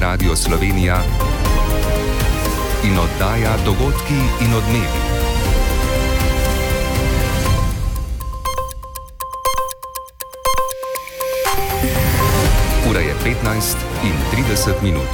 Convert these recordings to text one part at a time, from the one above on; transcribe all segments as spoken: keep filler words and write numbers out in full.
Radio Slovenija in oddaja Dogodki in odmevi. Ura je petnajst in trideset minut.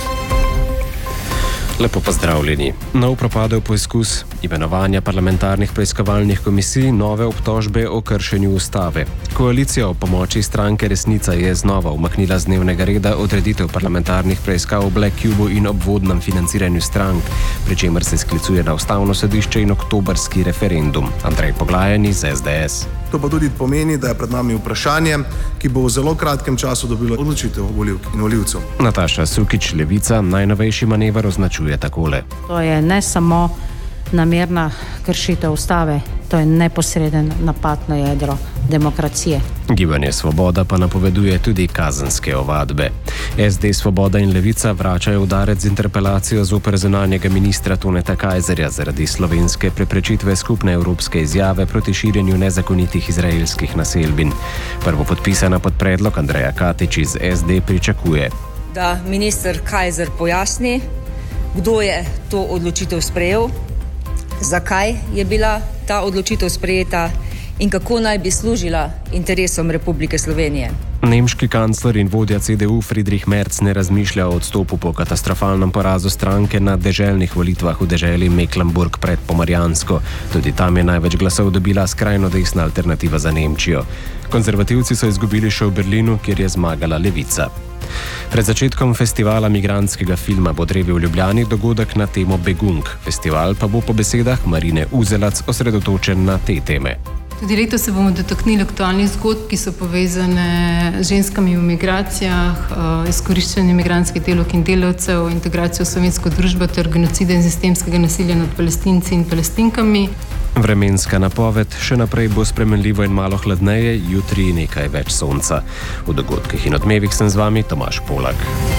Lepo pozdravljeni. Nov propadel poizkus imenovanja parlamentarnih preiskovalnih komisij, nove obtožbe o kršenju ustave. Koalicija o pomoči stranke Resnica je znova umaknila z dnevnega reda odreditev parlamentarnih preiskav o Black Cubu in obvodnem financiranju strank, pri čemer se sklicuje na ustavno sodišče in oktobrski referendum. Andrej Poglajen iz S D S. To pa tudi pomeni, da je pred nami vprašanje, ki bo v zelo kratkem času dobilo odločitev volivk in volivcev. Nataša Sukič, Levica, najnovejši manever označuje takole. To je ne samo namerna kršitev ustave, to je neposreden napad na jedro demokracije. Gibanje Svoboda pa napoveduje tudi kazenske ovadbe. S D, Svoboda in Levica vračajo udarec z interpelacijo zoper zunanjega ministra Toneta Kajzerja zaradi slovenske preprečitve skupne evropske izjave proti širjenju nezakonitih izraelskih naselbin. Prvopodpisana pod predlog Andreja Katič iz S D pričakuje, da minister Kajzer pojasni, kdo je to odločitev sprejel, zakaj je bila ta odločitev sprejeta in kako naj bi služila interesom Republike Slovenije. Nemški kancler in vodja C D U Friedrich Merz ne razmišlja o odstopu po katastrofalnem porazu stranke na deželnih volitvah v deželi Mecklenburg pred Pomorjansko. Tudi tam je največ glasov dobila skrajno desna alternativa za Nemčijo. Konzervativci so izgubili še v Berlinu, kjer je zmagala Levica. Pred začetkom festivala migrantskega filma bo drevi v Ljubljani dogodek na temo Begunk. Festival pa bo po besedah Marine Uzelac osredotočen na te teme. Tudi letos se bomo dotaknili aktualnih zgodb, ki so povezane z ženskami v migracijah, izkoriščanjem migrantskih delavk in delavcev, integracijo v slovensko družbo ter genocida in sistemskega nasilja nad Palestinci in Palestinkami. Vremenska napoved: še naprej bo spremenljivo in malo hladneje, jutri nekaj več sonca. V dogodkih in odmevih sem z vami Tomaž Polak.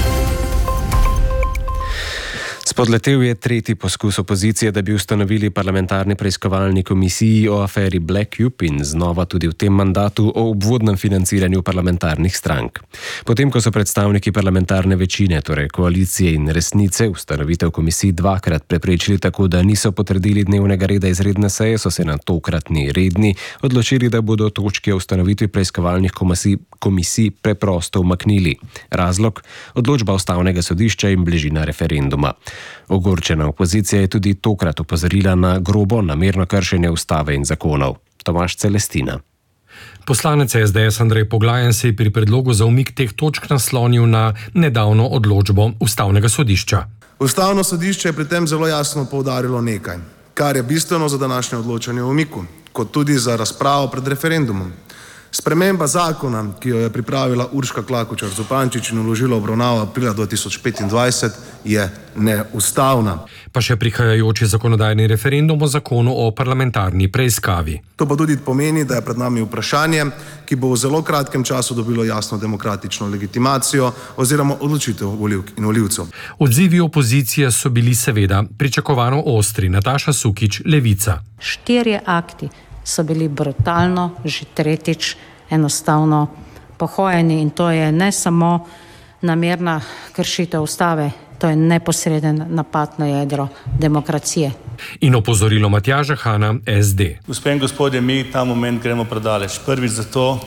Spodletel je tretji poskus opozicije, da bi ustanovili parlamentarni preiskovalni komisiji o aferi Black Cube in znova tudi v tem mandatu o obvodnem financiranju parlamentarnih strank. Potem, ko so predstavniki parlamentarne večine, torej koalicije in Resnice, ustanovitev komisij dvakrat preprečili tako, da niso potrdili dnevnega reda izredne seje, so se na tokratni redni odločili, da bodo točke o ustanovitvi preiskovalnih komisij, komisij preprosto umaknili. Razlog: odločba ustavnega sodišča in bližina referenduma. Ogorčena opozicija je tudi tokrat opozorila na grobo namerno kršenje ustave in zakonov. Tomaž Celestina. Poslanec S D S Andrej Poglajen se je pri predlogu za umik teh točk naslonil na nedavno odločbo ustavnega sodišča. Ustavno sodišče je pri tem zelo jasno poudarilo nekaj, kar je bistveno za današnje odločanje o umiku, kot tudi za razpravo pred referendumom. Sprememba zakona, ki jo je pripravila Urška Klakočar Zupančič in vložila obravnavo aprila dva tisoč petindvajset, je neustavna. Pa še prihajajoči zakonodajni referendum o zakonu o parlamentarni preiskavi. To pa tudi pomeni, da je pred nami vprašanje, ki bo v zelo kratkem času dobilo jasno demokratično legitimacijo oziroma odločitev volivk in volivcev. Odzivi opozicije so bili seveda pričakovano ostri. Nataša Sukič, Levica. Štirje akti so bili brutalno, že tretjič, enostavno pohojeni in to je ne samo namerna kršitev ustave, to je neposreden napad na jedro demokracije. In opozorilo Matjaža Hana, S D. Gospe in gospodje, mi ta moment gremo predaleč. Prvič zato,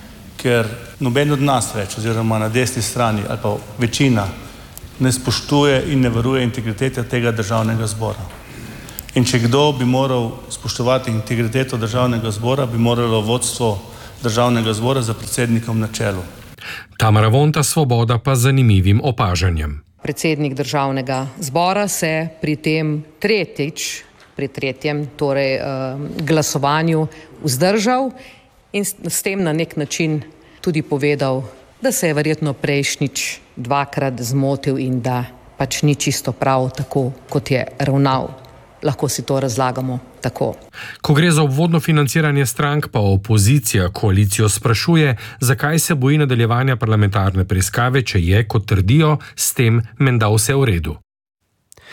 ker noben od nas več, oziroma na desni strani ali pa večina, ne spoštuje in ne varuje integritete tega državnega zbora. In če kdo bi moral spoštovati integriteto državnega zbora, bi moralo vodstvo državnega zbora za predsednikom na čelu. Tamara Vonta, Svoboda, pa z zanimivim opažanjem. Predsednik državnega zbora se pri tem tretjič, pri tretjem torej glasovanju vzdržal in s tem na nek način tudi povedal, da se je verjetno prejšnjič dvakrat zmotil in da pač ni čisto prav tako, kot je ravnal. Lahko si to razlagamo tako. Ko gre za obvodno financiranje strank, pa opozicija koalicijo sprašuje, zakaj se boji nadaljevanja parlamentarne preiskave, če je, kot trdijo, s tem menda vse v redu.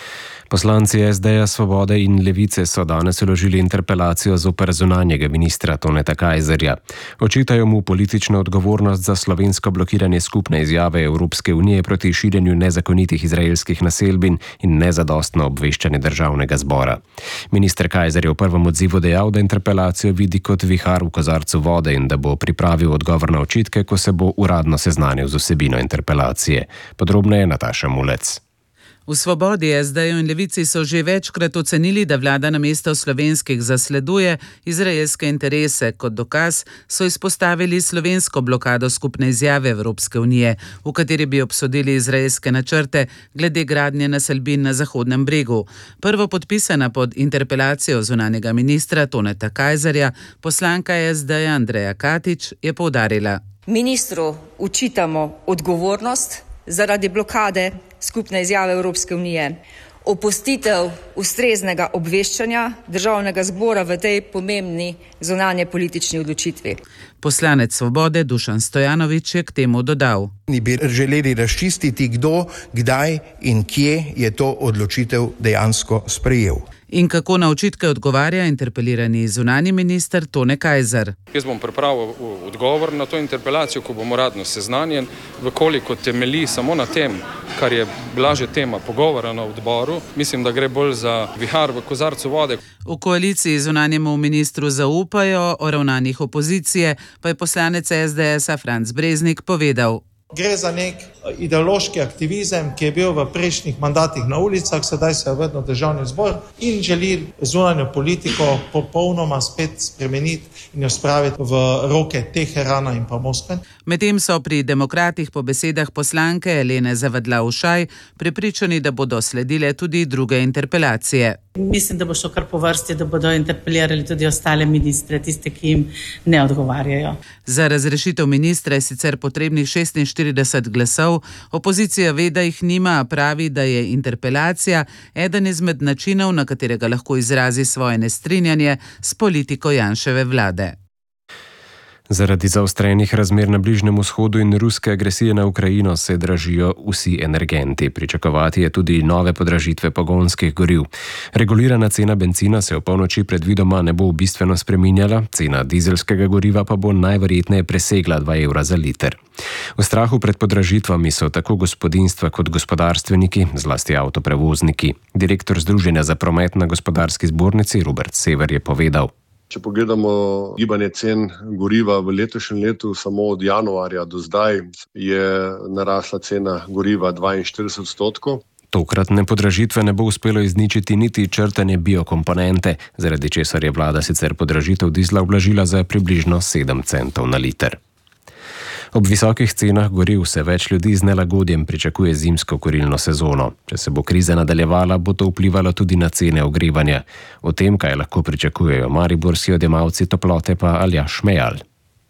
Poslanci es de ja, Svobode in Levice so danes vložili interpelacijo zoper zunanjega ministra Toneta Kajzerja. Očitajo mu politično odgovornost za slovensko blokiranje skupne izjave Evropske unije proti širjenju nezakonitih izraelskih naselbin in nezadostno obveščanje državnega zbora. Minister Kajzer je v prvem odzivu dejal, da interpelacijo vidi kot vihar v kozarcu vode in da bo pripravil odgovor na očitke, ko se bo uradno seznanil z vsebino interpelacije. Podrobneje Nataša Mulec. V Svobodi, es de-ju in Levici so že večkrat ocenili, da vlada namesto slovenskih zasleduje izraelske interese. Kot dokaz so izpostavili slovensko blokado skupne izjave Evropske unije, v kateri bi obsodili izraelske načrte glede gradnje naselbin na Zahodnem bregu. Prvo podpisana pod interpelacijo zunanjega ministra Toneta Kajzerja, poslanka es de-ja Andreja Katič, je poudarila. Ministru učitamo odgovornost zaradi blokade skupne izjave Evropske unije, opustitev ustreznega obveščanja državnega zbora v tej pomembni zunanje politični odločitvi. Poslanec Svobode Dušan Stojanović je k temu dodal. Ni bi želeli razčistiti, kdo, kdaj in kje je to odločitev dejansko sprejel. In kako na očitke odgovarja interpelirani zunanji minister Tone Kajzer. Jaz bom pripravil odgovor na to interpelacijo, ko bom uradno seznanjen, vkoliko temelji samo na tem, kar je bila že tema pogovora na odboru. Mislim, da gre bolj za vihar v kozarcu vode. V koaliciji zunanjemu ministru zaupajo, o ravnanjih opozicije pa je poslanec es de es-a Franc Breznik povedal. Gre za nek ideološki aktivizem, ki je bil v prejšnjih mandatih na ulicah, sedaj se je vrnil državni zbor in želi zunanjo politiko popolnoma spet spremeniti in jo spraviti v roke Teherana in pa Moskve. Medtem so pri demokratih po besedah poslanke Elene Zavadlav-Ušaj prepričani, da bodo sledile tudi druge interpelacije. Mislim, da bo šlo kar po vrsti, da bodo interpelirali tudi ostale ministre, tiste, ki jim ne odgovarjajo. Za razrešitev ministra je sicer potrebnih šestinštirideset glasov. Opozicija ve, da jih nima, a pravi, da je interpelacija eden izmed načinov, na katerega lahko izrazi svoje nestrinjanje s politiko Janševe vlade. Zaradi zaostrenih razmer na Bližnjem vzhodu in ruske agresije na Ukrajino se dražijo vsi energenti. Pričakovati je tudi nove podražitve pogonskih goriv. Regulirana cena bencina se v polnoči predvidoma ne bo bistveno spreminjala, cena dizelskega goriva pa bo najverjetneje presegla dva evra za liter. V strahu pred podražitvami so tako gospodinjstva kot gospodarstveniki, zlasti avtoprevozniki. Direktor Združenja za promet na Gospodarski zbornici Robert Sever je povedal. Če pogledamo gibanje cen goriva v letošnjem letu, samo od januarja do zdaj je narasla cena goriva dvainštirideset odstotkov. Tokratne podražitve ne bo uspelo izničiti niti črtanje biokomponente, zaradi česar je vlada sicer podražitev dizla ublažila za približno sedem centov na liter. Ob visokih cenah goriv se več ljudi z nelagodjem pričakuje zimsko kurilno sezono. Če se bo kriza nadaljevala, bo to vplivalo tudi na cene ogrevanja. O tem, kaj lahko pričakujejo mariborski odjemalci toplote, pa Aljaž Šmejal.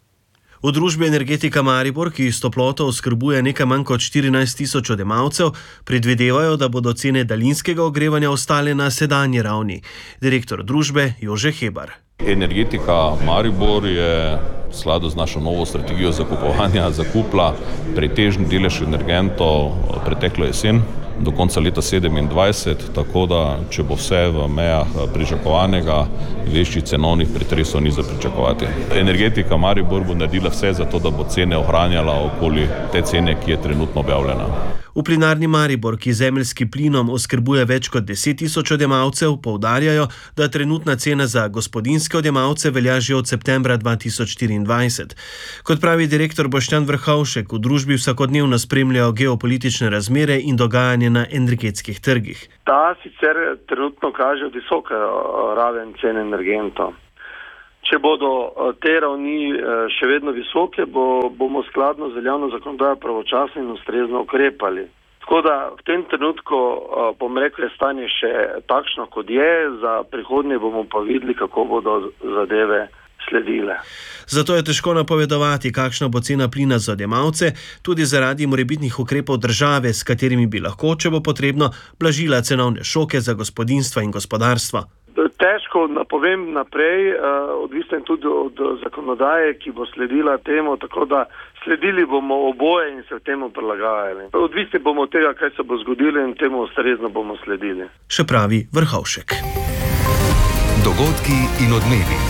V družbi Energetika Maribor, ki s toploto oskrbuje nekaj manj kot štirinajst tisoč odjemalcev, predvidevajo, da bodo cene daljinskega ogrevanja ostale na sedanji ravni. Direktor družbe Jože Hebar. Energetika Maribor je v skladu z našo novo strategijo zakupovanja zakupila pretežni delež energentov preteklo jesen do konca leta sedemindvajset, tako da če bo vse v mejah pričakovanega, večjih cenovnih pretresov ni za pričakovati. Energetika Maribor bo naredila vse za to, da bo cene ohranjala okoli te cene, ki je trenutno objavljena. V Plinarni Maribor, ki zemeljski plinom oskrbuje več kot deset tisoč odjemalcev, poudarjajo, da trenutna cena za gospodinjske odjemalce velja že od septembra dva tisoč štiriindvajset. Kot pravi direktor Boštjan Vrhovšek, v družbi vsakodnevno spremljajo geopolitične razmere in dogajanje na energetskih trgih. Ta sicer trenutno kaže visoke raven cen energentov. Če bodo te ravni še vedno visoke, bo, bomo skladno z veljavno zakonodajo pravočasno in ustrezno ukrepali. Tako da v tem trenutku, bom rekel, je stanje še takšno, kot je, za prihodnje bomo pa videli, kako bodo zadeve sledile. Zato je težko napovedovati, kakšna bo cena plina za odjemalce, tudi zaradi morebitnih ukrepov države, s katerimi bi lahko, če bo potrebno, blažila cenovne šoke za gospodinjstva in gospodarstva. Težko napovem naprej, odvisno tudi od zakonodaje, ki bo sledila temu, tako da sledili bomo oboje in se v temu prilagajali. Odvisni bomo od tega, kaj se bo zgodilo in temu ustrezno bomo sledili. Še pravi Vrhovšek. Dogodki in odmevi.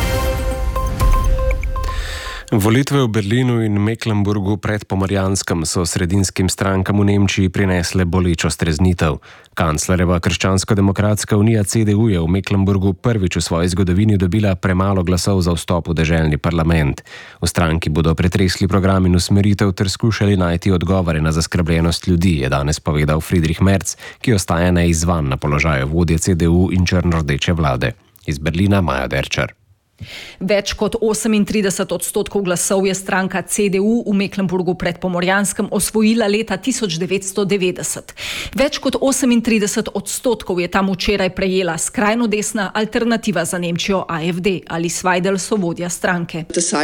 Volitve v Berlinu in Mecklenburgu pred Pomorjanskem so sredinskim strankam v Nemčiji prinesle bolečo streznitev. Kanclerjeva Krščansko-demokratska unija C D U je v Mecklenburgu prvič v svoji zgodovini dobila premalo glasov za vstop v deželni parlament. V stranki bodo pretresli program in usmeritev ter skušali najti odgovore na zaskrbljenost ljudi, je danes povedal Friedrich Merz, ki ostaja neizvan na položaju vodje C D U in črnordeče vlade. Iz Berlina Maja Derčar. Več kot osemintrideset odstotkov glasov je stranka C D U v Mecklenburgu pred Pomorjanskem osvojila leta tisoč devetsto devetdeset. Več kot osemintrideset odstotkov je tam včeraj prejela skrajno desna Alternativa za Nemčijo A F D ali Sveidel so vodja stranke.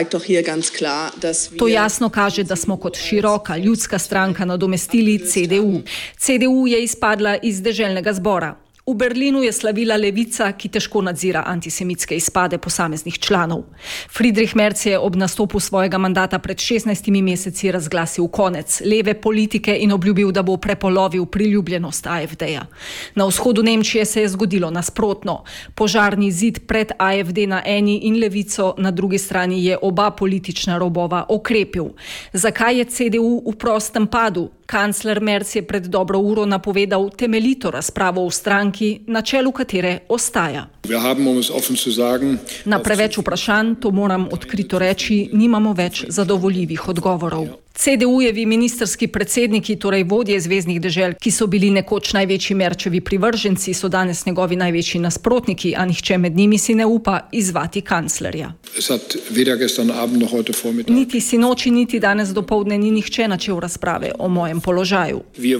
To jasno kaže, da smo kot široka ljudska stranka nadomestili C D U. C D U je izpadla iz deželnega zbora. V Berlinu je slavila levica, ki težko nadzira antisemitske izpade posameznih članov. Friedrich Merz je ob nastopu svojega mandata pred šestnajstimi meseci razglasil konec leve politike in obljubil, da bo prepolovil priljubljenost A F D-ja. Na vzhodu Nemčije se je zgodilo nasprotno. Požarni zid pred A F D na eni in levico na drugi strani je oba politična robova okrepil. Zakaj je C D U v prostem padu? Kancler Merz je pred dobro uro napovedal temeljito razpravo v stranki, na čelu katere ostaja. Na preveč vprašanj, to moram odkrito reči, nimamo več zadovoljivih odgovorov. C D U-jevi ministerski predsedniki, torej vodje zveznih dežel, ki so bili nekoč največji Merčevi privrženci, so danes njegovi največji nasprotniki, a nihče med njimi si ne upa izzvati kanclerja. Niti sinoči, niti danes dopoldne ni nihče načel razprave o mojem položaju.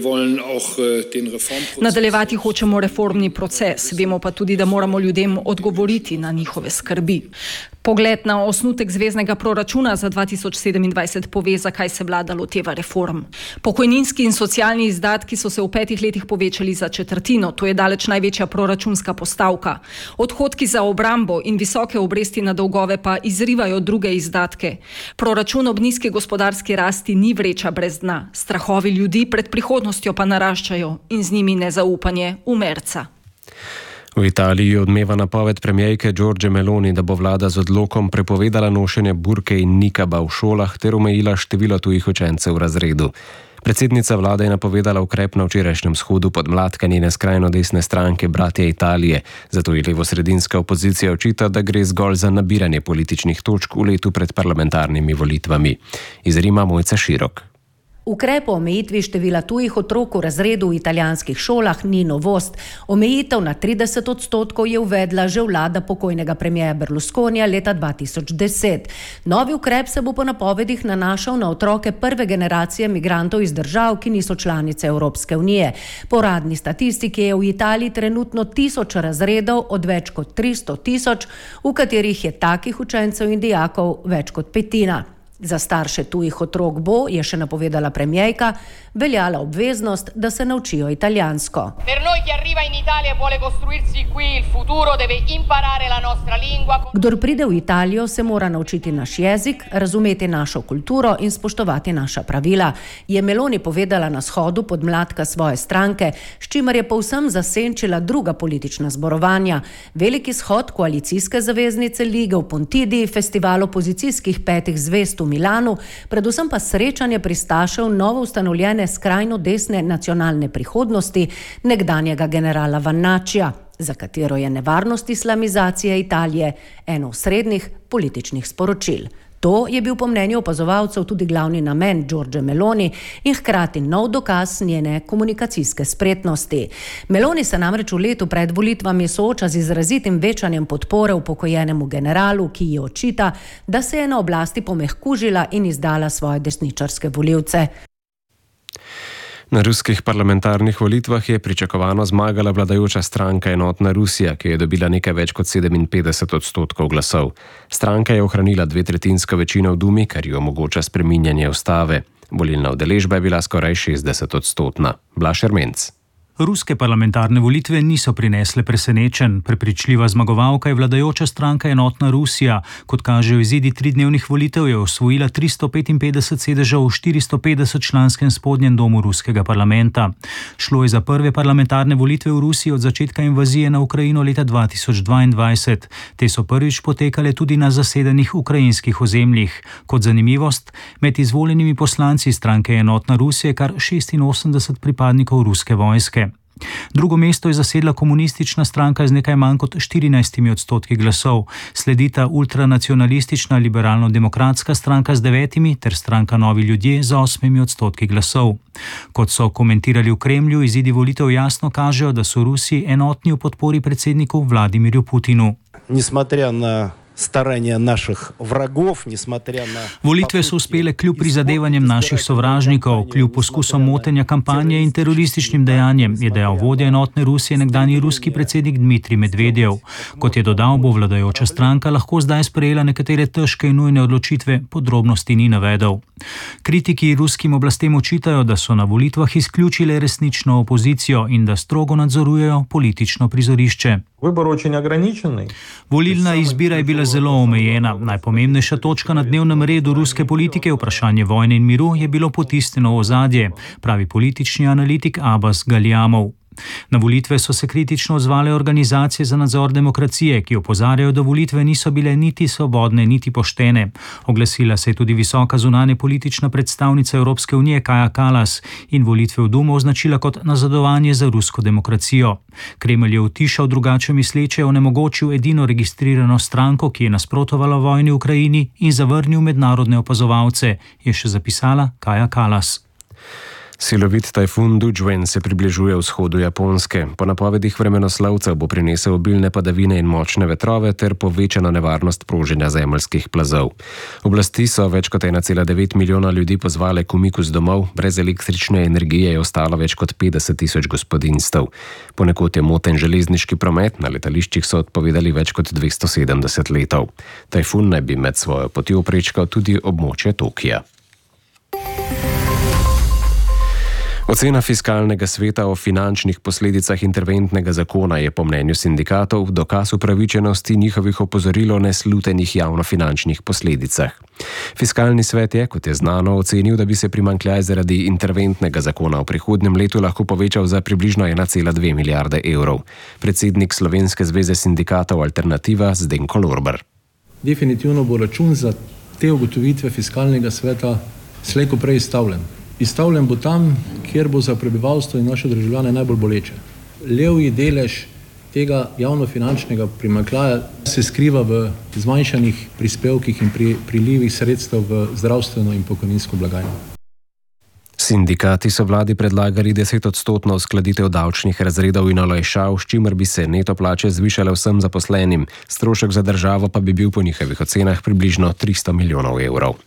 Nadaljevati hočemo reformni proces, vemo pa tudi, da moramo ljudem odgovoriti na njihove skrbi. Pogled na osnutek zveznega proračuna za dva tisoč sedemindvajset pove, zakaj se vlada loteva reform. Pokojninski in socialni izdatki so se v petih letih povečali za četrtino, to je daleč največja proračunska postavka. Odhodki za obrambo in visoke obresti na dolgove pa izrivajo druge izdatke. Proračun ob nizki gospodarski rasti ni vreča brez dna. Strahovi ljudi pred prihodnostjo pa naraščajo in z njimi nezaupanje v Merza. V Italiji odmeva napoved premierke Giorgie Meloni, da bo vlada z odlokom prepovedala nošenje burke in nikaba v šolah ter omejila število tujih učencev v razredu. Predsednica vlade je napovedala ukrep na včerajšnjem shodu podmladka njene skrajno desne stranke Bratje Italije, zato je levosredinska opozicija očita, da gre zgolj za nabiranje političnih točk v letu pred parlamentarnimi volitvami. Iz Rima Mojca Širok. Ukrep o omejitvi števila tujih otrok v razredu v italijanskih šolah ni novost. Omejitev na trideset odstotkov je uvedla že vlada pokojnega premierja Berlusconija leta dva tisoč deset. Novi ukrep se bo po napovedih nanašal na otroke prve generacije migrantov iz držav, ki niso članice Evropske unije. Po uradni statistiki je v Italiji trenutno tisoč razredov od več kot tristo tisoč, v katerih je takih učencev in dijakov več kot petina. Za starše tujih otrok bo, je še napovedala premierka, veljala obveznost, da se naučijo italijansko. Kdor pride v Italijo, se mora naučiti naš jezik, razumeti našo kulturo in spoštovati naša pravila, je Meloni povedala na shodu podmladka svoje stranke, s čimer je povsem zasenčila druga politična zborovanja. Veliki shod koalicijske zaveznice Lige v Pontidi, festival opozicijskih petih zvest v Milanu, predvsem pa srečanje pristašev novo ustanovljene skrajno desne nacionalne prihodnosti nekdanjega generala Vannačija, za katero je nevarnost islamizacije Italije eno osrednjih političnih sporočil. To je bil po mnenju opazovalcev tudi glavni namen Giorgie Meloni in hkrati nov dokaz njene komunikacijske spretnosti. Meloni se namreč v letu pred volitvami sooča z izrazitim večanjem podpore upokojenemu generalu, ki ji očita, da se je na oblasti pomehkužila in izdala svoje desničarske volivce. Na ruskih parlamentarnih volitvah je pričakovano zmagala vladajoča stranka Enotna Rusija, ki je dobila nekaj več kot sedeminpetdeset odstotkov glasov. Stranka je ohranila dvetretjinsko večino v Dumi, kar ji omogoča spreminjanje ustave. Volilna udeležba je bila skoraj šestdeset odstotna. Blaž Ermenc. Ruske parlamentarne volitve niso prinesle presenečenj. Prepričljiva zmagovalka je vladajoča stranka Enotna Rusija. Kot kažejo izidi tridnevnih volitev, je osvojila tristo petinpetdeset sedežev v štiristo petdeset članskem spodnjem domu ruskega parlamenta. Šlo je za prve parlamentarne volitve v Rusiji od začetka invazije na Ukrajino leta dva tisoč dvaindvajset. Te so prvič potekale tudi na zasedenih ukrajinskih ozemljih. Kot zanimivost, med izvoljenimi poslanci stranke Enotna Rusija je kar šestinosemdeset pripadnikov ruske vojske. Drugo mesto je zasedla komunistična stranka z nekaj manj kot štirinajstimi odstotki glasov. Sledita ultranacionalistična liberalno-demokratska stranka z devetimi ter stranka Novi ljudje z osmimi odstotki glasov. Kot so komentirali v Kremlju, izidi volitev jasno kažejo, da so Rusi enotni v podpori predsedniku Vladimirju Putinu. Несмотря на staranja naših vragov, nесмотря na... Volitve so uspele kljub prizadevanjem naših sovražnikov, kljub poskusom motenja kampanje in terorističnim dejanjem, je dejal vodja Enotne Rusije nekdanji ruski predsednik Dmitrij Medvedev. Kot je dodal, bo vladajoča stranka lahko zdaj sprejela nekatere težke in nujne odločitve, podrobnosti ni navedel. Kritiki ruskim oblastem očitajo, da so na volitvah izključile resnično opozicijo in da strogo nadzorujejo politično prizorišče. Volilna izbira je bila zelo omejena. Najpomembnejša točka na dnevnem redu ruske politike, vprašanje vojne in miru, je bilo potisnjeno v ozadje, pravi politični analitik Abbas Galjamov. Na volitve so se kritično odzvale organizacije za nadzor demokracije, ki opozarjajo, da volitve niso bile niti svobodne, niti poštene. Oglasila se je tudi visoka zunanje politična predstavnica Evropske unije Kaja Kallas in volitve v Dumo označila kot nazadovanje za rusko demokracijo. Kremelj je utišal drugače misleče, onemogočil edino registrirano stranko, ki je nasprotovala vojni v Ukrajini, in zavrnil mednarodne opazovalce, je še zapisala Kaja Kallas. Silovit tajfun Dujuen se približuje vzhodu Japonske. Po napovedih vremenoslovcev bo prinesel obilne padavine in močne vetrove ter povečana nevarnost proženja zemeljskih plazov. Oblasti so več kot ena cela devet milijona ljudi pozvale k umiku z domov, brez električne energije je ostalo več kot petdeset tisoč gospodinjstev. Ponekod je moten železniški promet, na letališčih so odpovedali več kot dvesto sedemdeset letov. Tajfun naj bi med svojo potjo prečkal tudi območje Tokija. Ocena fiskalnega sveta o finančnih posledicah interventnega zakona je po mnenju sindikatov dokaz upravičenosti njihovih opozoril o neslutenih javnofinančnih posledicah. Fiskalni svet je, kot je znano, ocenil, da bi se primanjkljaj zaradi interventnega zakona v prihodnjem letu lahko povečal za približno ena cela dve milijarde evrov. Predsednik Slovenske zveze sindikatov Alternativa Zdenko Lorber. Definitivno bo račun za te ugotovitve fiskalnega sveta slej ko prej izstavljen. Izstavljen bo tam, kjer bo za prebivalstvo in naše državljane najbolj boleče. Levji delež tega javnofinančnega primanjkljaja se skriva v zmanjšanih prispevkih in pri, prilivih sredstev v zdravstveno in pokojninsko blagajno. Sindikati so vladi predlagali desetodstotno uskladitev davčnih razredov in olajšav, s čimer bi se neto plače zvišale vsem zaposlenim. Strošek za državo pa bi bil po njihovih ocenah približno tristo milijonov evrov.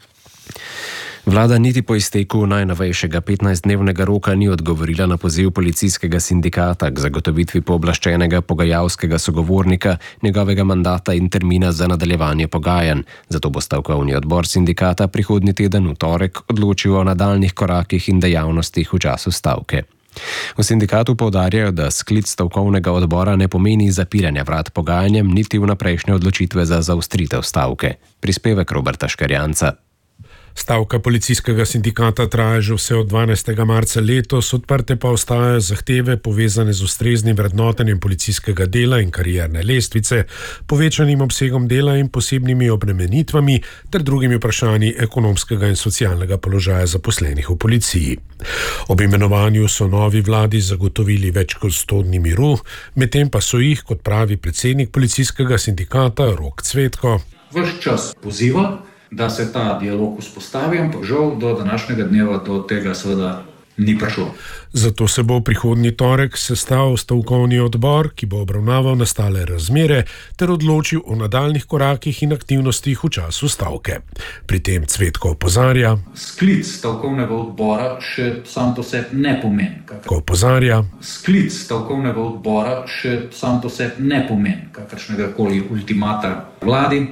Vlada niti po izteku najnovejšega petnajstdnevnega roka ni odgovorila na poziv policijskega sindikata k zagotovitvi pooblaščenega pogajalskega sogovornika, njegovega mandata in termina za nadaljevanje pogajanj. Zato bo stavkovni odbor sindikata prihodnji teden v torek odločil o nadaljnih korakih in dejavnostih v času stavke. V sindikatu poudarjajo, da sklic stavkovnega odbora ne pomeni zapiranja vrat pogajanjem niti vnaprejšnje odločitve za zaostritev stavke. Prispevek Roberta Škarjanca. Stavka policijskega sindikata traja že vse od dvanajstega marca letos, odprte pa ostajajo zahteve povezane z ustreznim vrednotenjem policijskega dela in karierne lestvice, povečanim obsegom dela in posebnimi obremenitvami ter drugimi vprašanji ekonomskega in socialnega položaja zaposlenih v policiji. Ob imenovanju so novi vladi zagotovili več kot sto dni miru, medtem pa so jih, kot pravi predsednik policijskega sindikata Rok Cvetko, ves čas poziva, da se ta dialog vzpostavi, ampak žal do današnjega dneva do tega seveda ni prišlo. Zato se bo prihodnji torek sestal stavkovni odbor, ki bo obravnaval nastale razmere ter odločil o nadaljnih korakih in aktivnostih v času stavke. Pri tem Cvetko opozarja, sklic stavkovnega odbora še sam to sebi ne pomeni. Ko opozarja, sklic stavkovnega odbora še sam to sebi ne pomeni kakršnega koli ultimata vladi.